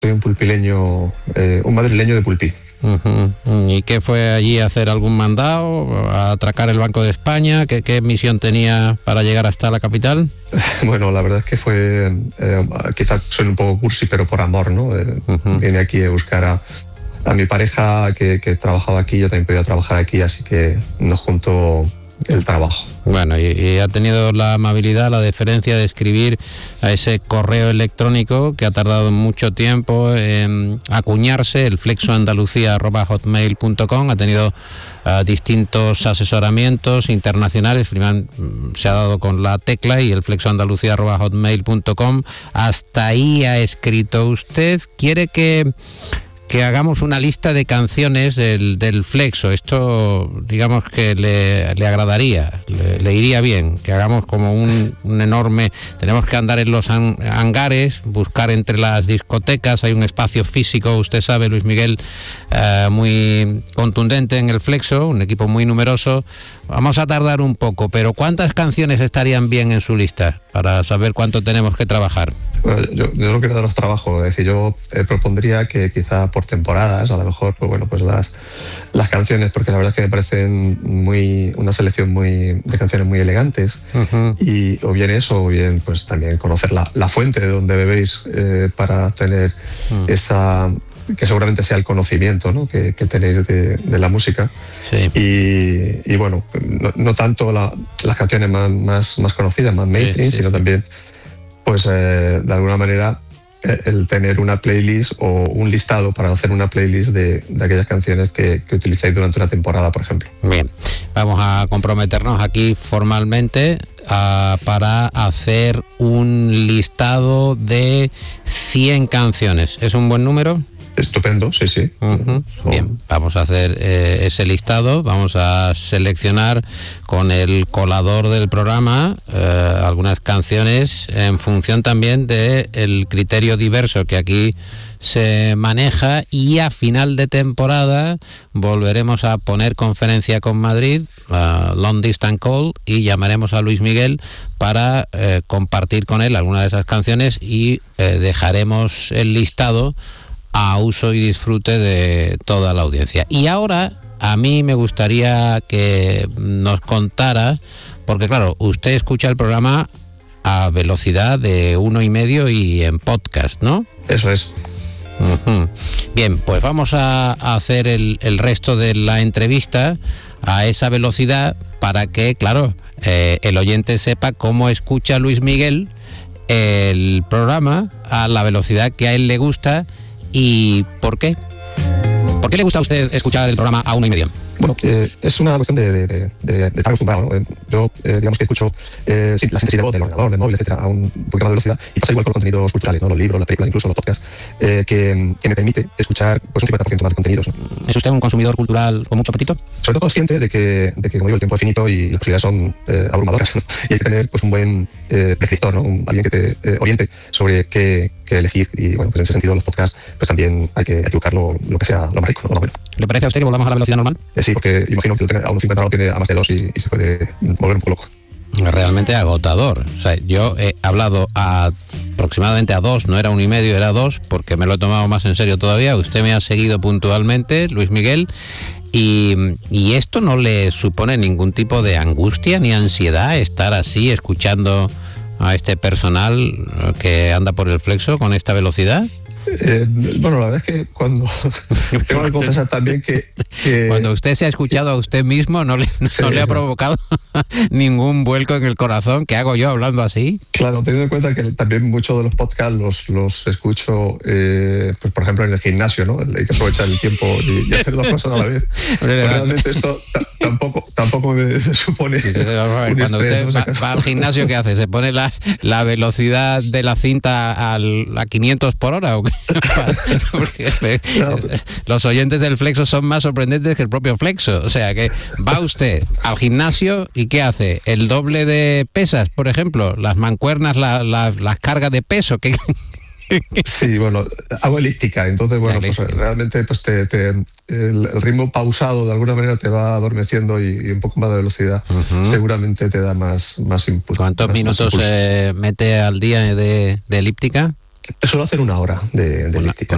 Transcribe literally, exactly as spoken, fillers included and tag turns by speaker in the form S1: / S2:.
S1: soy un pulpileño, eh, un madrileño de Pulpí.
S2: Uh-huh. ¿Y qué fue allí a hacer algún mandado, a atracar el Banco de España? ¿Qué, qué misión tenía para llegar hasta la capital?
S1: Bueno, la verdad es que fue, eh, quizás suene un poco cursi, pero por amor, ¿no? Eh, uh-huh. Vine aquí a buscar a, a mi pareja que, que trabajaba aquí, yo también podía trabajar aquí, así que nos juntó el trabajo.
S2: Bueno, y, y ha tenido la amabilidad, la deferencia de escribir a ese correo electrónico que ha tardado mucho tiempo en acuñarse, el flexoandalucía arroba hotmail punto com. Ha tenido uh, distintos asesoramientos internacionales. Primero se ha dado con la tecla y el flexoandalucía arroba hotmail punto com. Hasta ahí ha escrito usted. Quiere que que hagamos una lista de canciones del, del Flexo. Esto, digamos que le, le agradaría, le, le iría bien, que hagamos como un, un enorme... Tenemos que andar en los hangares, buscar entre las discotecas, hay un espacio físico, usted sabe, Luis Miguel, eh, muy contundente en el Flexo, un equipo muy numeroso. Vamos a tardar un poco, pero ¿cuántas canciones estarían bien en su lista para saber cuánto tenemos que trabajar?
S1: Bueno, yo, yo no quiero daros trabajo, es decir, yo eh, propondría que quizá por temporadas, a lo mejor, pues bueno, pues las, las canciones, porque la verdad es que me parecen muy, una selección muy, de canciones muy elegantes, uh-huh. y o bien eso, o bien pues también conocer la, la fuente de donde bebéis eh, para tener uh-huh. esa... que seguramente sea el conocimiento, ¿no? que, que tenéis de, de la música.
S2: Sí.
S1: Y, y bueno, no, no tanto la, las canciones más, más, más conocidas, más mainstream, sí, sí. sino también, pues eh, de alguna manera, el tener una playlist o un listado para hacer una playlist de, de aquellas canciones que, que utilizáis durante una temporada, por ejemplo.
S2: Bien, vamos a comprometernos aquí formalmente uh, para hacer un listado de cien canciones. ¿Es un buen número?
S1: Estupendo, sí, sí.
S2: Uh-huh. Bien, vamos a hacer eh, ese listado, vamos a seleccionar con el colador del programa eh, algunas canciones en función también del criterio diverso que aquí se maneja, y a final de temporada volveremos a poner conferencia con Madrid, uh, Long Distance Call, y llamaremos a Luis Miguel para eh, compartir con él algunas de esas canciones y eh, dejaremos el listado a uso y disfrute de toda la audiencia. Y ahora a mí me gustaría que nos contara, porque claro, usted escucha el programa a velocidad de uno y medio y en podcast, ¿no?
S1: Eso es.
S2: Uh-huh. Bien, pues vamos a, a hacer el, el resto de la entrevista a esa velocidad para que, claro, eh, el oyente sepa cómo escucha Luis Miguel el programa a la velocidad que a él le gusta. ¿Y por qué? ¿Por qué le gusta a usted escuchar el programa a uno y medio?
S1: Bueno, eh, es una cuestión de, de, de, de estar acostumbrado, ¿no? Yo, eh, digamos que escucho eh, sí, la síntesis de voz del ordenador, del móvil, etcétera, a un poquito más de velocidad, y pasa igual con los contenidos culturales, ¿no? Los libros, las películas, incluso los podcasts, eh, que, que me permite escuchar pues, un cincuenta por ciento más de contenidos, ¿no?
S2: ¿Es usted un consumidor cultural con mucho apetito?
S1: Sobre todo consciente de que, de que, como digo, el tiempo es finito y las posibilidades son eh, abrumadoras, ¿no? Y hay que tener pues, un buen eh, prescriptor, ¿no? Un, alguien que te eh, oriente sobre qué, qué elegir, y bueno, pues en ese sentido los podcasts pues también hay que, hay que buscar lo, lo que sea lo más rico, ¿no? Lo más bueno.
S2: ¿Le parece a usted que volvamos a la velocidad normal?
S1: Eh, sí, porque imagino que a unos cincuenta lo tiene a más de dos y, y se puede volver un poco loco.
S2: Realmente agotador. O sea, yo he hablado a aproximadamente a dos, no era uno y medio, era dos, porque me lo he tomado más en serio todavía. Usted me ha seguido puntualmente, Luis Miguel, y, y esto no le supone ningún tipo de angustia ni ansiedad estar así escuchando a este personal que anda por el Flexo con esta velocidad.
S1: Eh, bueno, la verdad es que cuando tengo que confesar también que, que
S2: cuando usted se ha escuchado a usted mismo no le, no sí, le ha provocado ningún vuelco en el corazón. ¿Qué hago yo hablando así?
S1: Claro, teniendo en cuenta que también muchos de los podcasts los, los escucho, eh, pues por ejemplo en el gimnasio, ¿no? Hay que aprovechar el tiempo y, y hacer dos cosas a la vez. Pues realmente esto t- tampoco tampoco me supone. Sí, sí,
S2: ver, cuando estrés, usted va, va al gimnasio, ¿qué hace? ¿Se pone la, la velocidad de la cinta al, a quinientos por hora o qué? Porque no. Los oyentes del Flexo son más sorprendentes que el propio Flexo. O sea que va usted al gimnasio y ¿qué hace? El doble de pesas, por ejemplo, las mancuernas, la, la, las cargas de peso. ¿Qué?
S1: Sí, bueno, hago elíptica, entonces bueno, pues realmente pues te, te, el, el ritmo pausado de alguna manera te va adormeciendo y, y un poco más de velocidad uh-huh. seguramente te da más, más input.
S2: ¿Cuántos
S1: más,
S2: minutos más eh, mete al día de, de elíptica?
S1: Suelo hacer una hora de, de elíptica.